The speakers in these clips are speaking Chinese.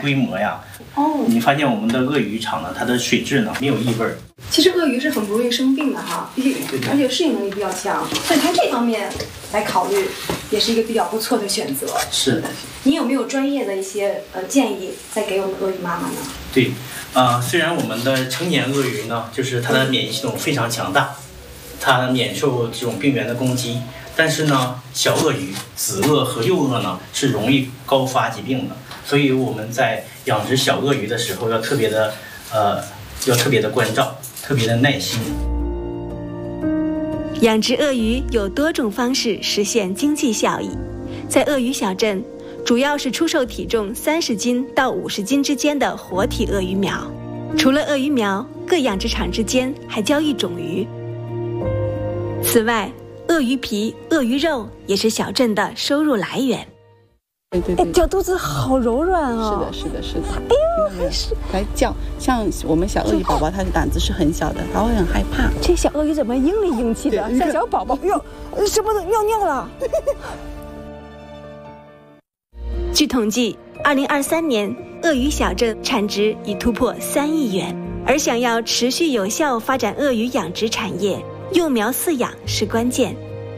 规模呀， 哦， 你发现我们的鳄鱼场呢，它的水质呢没有异味儿。 其实鳄鱼是很不容易生病的哈，而且适应能力比较强，所以从这方面来考虑，也是一个比较不错的选择。 是的。 你有没有专业的一些建议再给我们鳄鱼妈妈呢？ 对，虽然我们的成年鳄鱼呢，就是它的免疫系统非常强大，它免受这种病原的攻击，但是呢，小鳄鱼、子鳄和幼鳄呢是容易高发疾病的，所以我们在养殖小鳄鱼的时候要特别的关照，特别的耐心。 养殖鳄鱼有多种方式实现经济效益，在鳄鱼小镇，主要是出售体重30斤到50斤之间的活体鳄鱼苗。除了鳄鱼苗，各养殖场之间还交易种鱼。此外，鳄鱼皮、鳄鱼肉也是小镇的收入来源。 对， 叫肚子好柔软哦。 是的。哎呦，还叫，像我们小鳄鱼宝宝，它的胆子是很小的，它会很害怕。 这小鳄鱼怎么英里英气的，像小宝宝？哟，舍不得尿尿了。 据统计，2023年鳄鱼小镇产值已突破3亿元。而想要持续有效发展鳄鱼养殖产业，幼苗饲养是关键。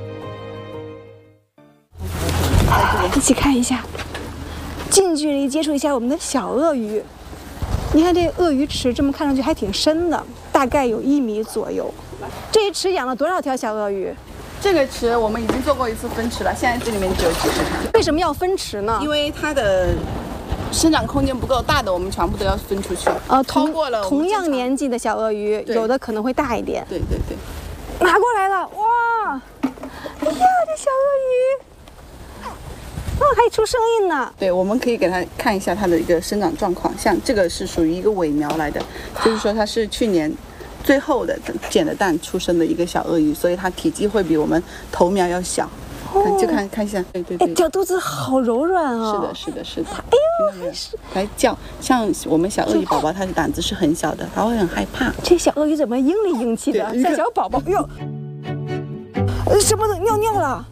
一起看一下，近距离接触一下我们的小鳄鱼。你看这鳄鱼池，这么看上去还挺深的，大概有1米左右。这一池养了多少条小鳄鱼？ 这个池我们已经做过一次分池了，现在这里面只有几十条。 为什么要分池呢？ 因为它的生长空间不够大的，我们全部都要分出去。超过了同样年纪的小鳄鱼，有的可能会大一点。 对。 拿过来了，哇！哎呀，这小鳄鱼。还出声音呢。 对，我们可以给它看一下它的一个生长状况。像这个是属于一个尾苗来的，就是说它是去年最后的捡的蛋出生的一个小鳄鱼，所以它体积会比我们头苗要小。就看一下，对。 叫肚子好柔软哦。 是的。 哎呦， 还叫，像我们小鳄鱼宝宝，它的胆子是很小的，它会很害怕。 这小鳄鱼怎么英里英气的，像小宝宝？哟，舍不得尿尿了。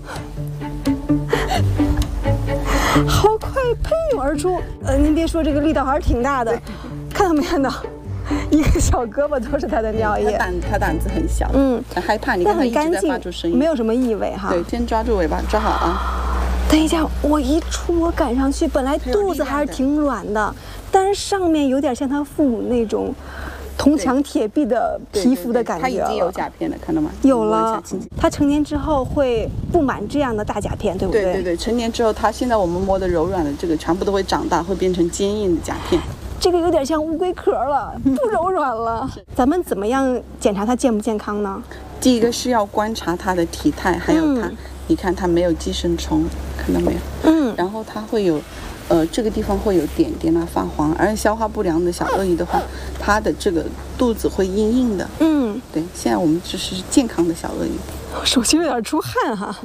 好快喷涌而出，您别说，这个力道还是挺大的，看到没看到？一个小胳膊都是它的尿液。 它胆子很小，很害怕。你看它一直在发出声音， 没有什么异味哈。 对，先抓住尾巴，抓好啊。 等一下，我一触摸感上去，本来肚子还是挺软的，但是上面有点像它父母那种铜墙铁壁的皮肤的感觉。 它已经有甲片了，看到吗？ 有了。它成年之后会布满这样的大甲片，对不对？ 对，成年之后，它现在我们摸的柔软的这个全部都会长大，会变成坚硬的甲片。 这个有点像乌龟壳了，不柔软了。咱们怎么样检查它健不健康呢？ 第一个是要观察它的体态，还有它，你看它没有寄生虫，看到没有？然后它会有，这个地方会有点点啊发黄，而消化不良的小鳄鱼的话，它的这个肚子会硬硬的。对，现在我们这是健康的小鳄鱼。 我手心有点出汗哈。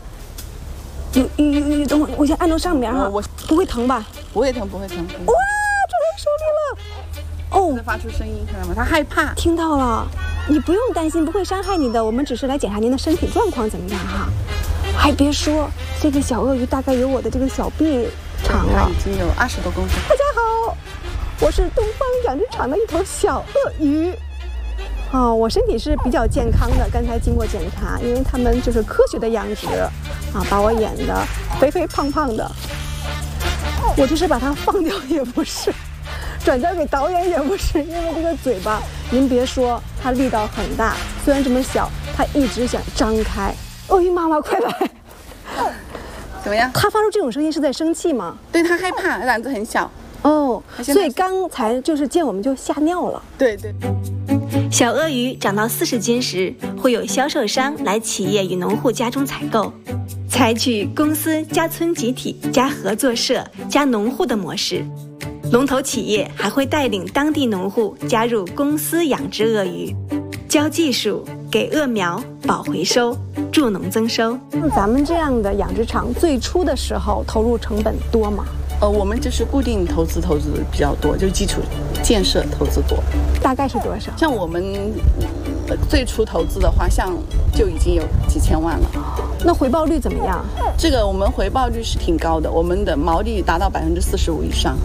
等会儿，我先按到上面哈。不会疼吧？ 不会疼。哇， 抓在手里了。 在发出声音，看到吗？它害怕。 听到了，你不用担心，不会伤害你的。我们只是来检查您的身体状况怎么样哈。还别说，这个小鳄鱼大概有我的这个小臂长了， 已经有20多公分。 大家好，我是东方养殖场的一头小鳄鱼。我身体是比较健康的，刚才经过检查，因为他们就是科学的养殖把我演的肥肥胖胖的。我就是把它放掉也不是，转交给导演也不是，因为这个嘴巴，您别说，它力道很大，虽然这么小，它一直想张开。鳄鱼妈妈，快来！ 怎么样？ 它发出这种声音是在生气吗？ 对，它害怕，胆子很小。 所以刚才就是见我们就吓尿了。 对。 小鳄鱼长到40斤时，会有销售商来企业与农户家中采购，采取公司加村集体加合作社加农户的模式。龙头企业还会带领当地农户加入公司养殖鳄鱼，教技术，给鳄苗，保回收，助农增收。 咱们这样的养殖场最初的时候投入成本多吗？ 我们就是固定投资比较多，就基础建设投资多。 大概是多少？像我们最初投资的话，像就已经有几千万了。 那回报率怎么样？ 这个我们回报率是挺高的，我们的毛利达到45%以上。